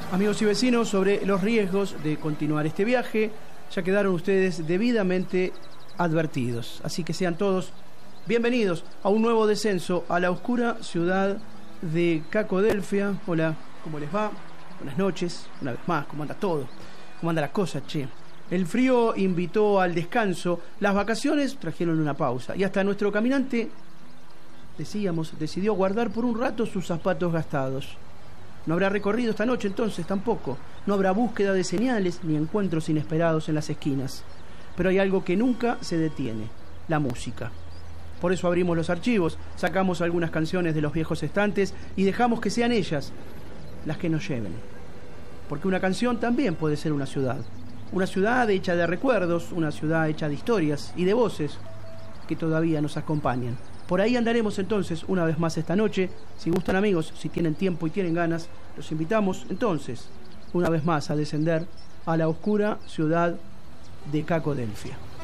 Amigos y vecinos, sobre los riesgos de continuar este viaje, ya quedaron ustedes debidamente advertidos. Así que sean todos bienvenidos a un nuevo descenso a la oscura ciudad de Cacodelfia. Hola, ¿cómo les va? Buenas noches, una vez más, ¿cómo anda todo? ¿Cómo anda la cosa, che? El frío invitó al descanso, las vacaciones trajeron una pausa y hasta nuestro caminante, decíamos, decidió guardar por un rato sus zapatos gastados. No habrá recorrido esta noche entonces tampoco. No habrá búsqueda de señales ni encuentros inesperados en las esquinas. Pero hay algo que nunca se detiene: la música. Por eso abrimos los archivos, sacamos algunas canciones de los viejos estantes y dejamos que sean ellas las que nos lleven. Porque una canción también puede ser una ciudad. Una ciudad hecha de recuerdos, una ciudad hecha de historias y de voces que todavía nos acompañan. Por ahí andaremos entonces una vez más esta noche. Si gustan, amigos, si tienen tiempo y tienen ganas, los invitamos entonces una vez más a descender a la oscura ciudad de Cacodelfia.